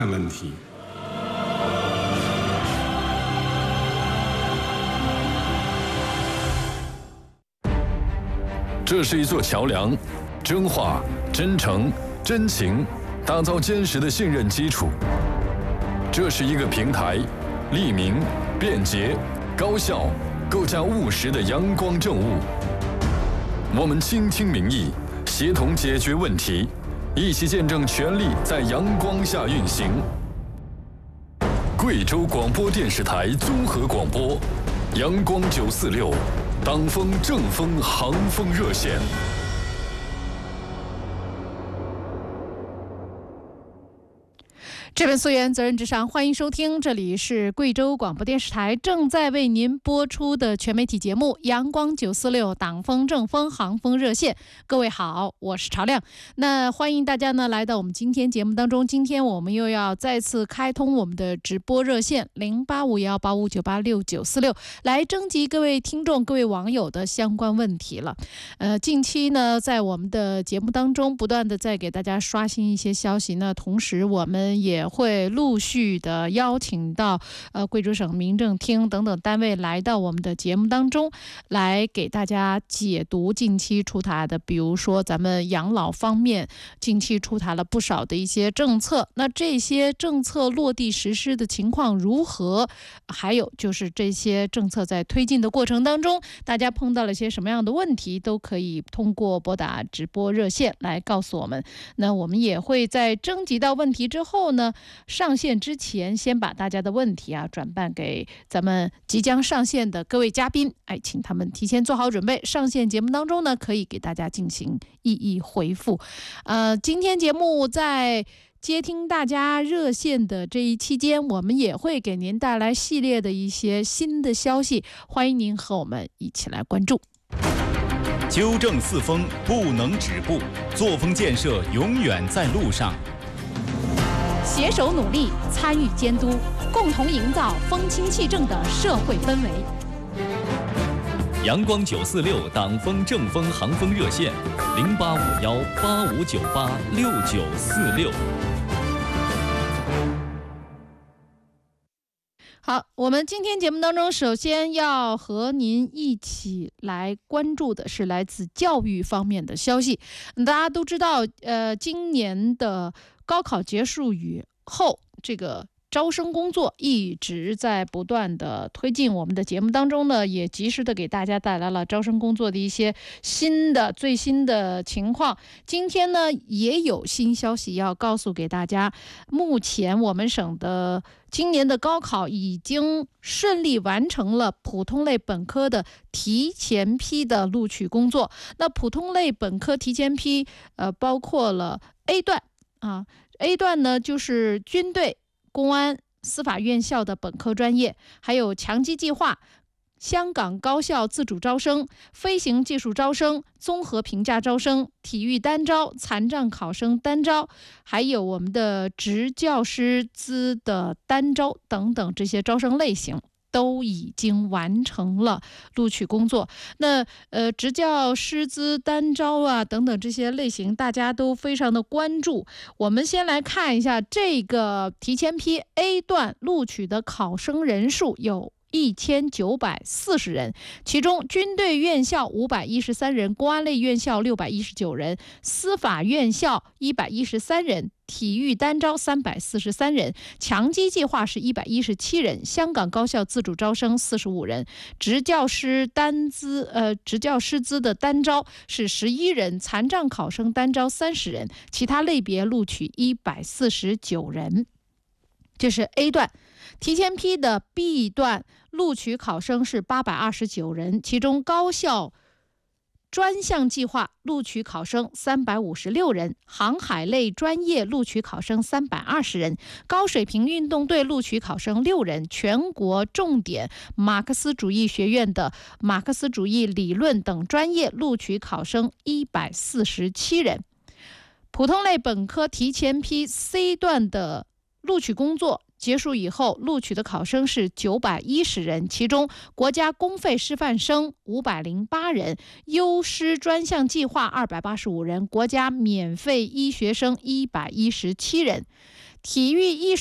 问题。 这是一座桥梁，真话、真诚、真情，打造坚实的信任基础。这是一个平台，利民、便捷、高效，构架务实的阳光政务。我们倾听民意，协同解决问题，一起见证权力在阳光下运行。贵州广播电视台综合广播，阳光946。党风正风航风热线。 这本溯源责任至上，欢迎收听，这里是贵州广播电视台正在为您播出的全媒体节目阳光946党风正风航风热线。各位好，我是朝亮。那欢迎大家呢来到我们今天节目当中。今天我们又要再次开通我们的直播热线085185986946，来征集各位听众各位网友的相关问题了。近期呢在我们的节目当中不断的在给大家刷新一些消息呢，同时我们也会陆续的邀请到贵州省民政厅等等单位来到我们的节目当中，来给大家解读近期出台的，比如说咱们养老方面近期出台了不少的一些政策，那这些政策落地实施的情况如何，还有就是这些政策在推进的过程当中大家碰到了些什么样的问题，都可以通过拨打直播热线来告诉我们。那我们也会在征集到问题之后呢，上线之前先把大家的问题转办给咱们即将上线的各位嘉宾，请他们提前做好准备，上线节目当中呢可以给大家进行一一回复。今天节目在接听大家热线的这一期间，我们也会给您带来系列的一些新的消息，欢迎您和我们一起来关注。 纠正四风不能止步，作风建设永远在路上。 携手努力，参与监督，共同营造风清气正的社会氛围。 阳光946党风正风航风热线085185986946。 好，我们今天节目当中首先要和您一起来关注的是来自教育方面的消息。大家都知道今年的高考结束以后，这个招生工作一直在不断的推进，我们的节目当中呢也及时的给大家带来了招生工作的一些最新的情况。今天呢也有新消息要告诉给大家，目前我们省的今年的高考已经顺利完成了普通类本科的提前批的录取工作。那普通类本科提前批包括了 A 段A 段呢就是军队、公安、司法院校的本科专业，还有强基计划、香港高校自主招生、飞行技术招生、综合评价招生、体育单招、残障考生单招，还有我们的职教师资的单招等等，这些招生类型都已经完成了录取工作。那职教师资单招等等这些类型大家都非常的关注。我们先来看一下这个提前批 A 段录取的考生人数有1940人，其中军队院校513人，公安类院校619人，司法院校113人，体育单招343人，强基计划是117人，香港高校自主招生45人，职教师资的单招是11人，残障考生单招30人，其他类别录取149人。这是 A 段。提前批的 B 段录取考生是829人，其中高校专项计划录取考生356人，航海类专业录取考生320人，高水平运动队录取考生6人，全国重点马克思主义学院的马克思主义理论等专业录取考生147人。普通类本科提前批 C 段的录取工作结束以后，录取的考生是910人，其中国家公费师范生508人，优师专项计划285人，国家免费医学生117人。 体育艺术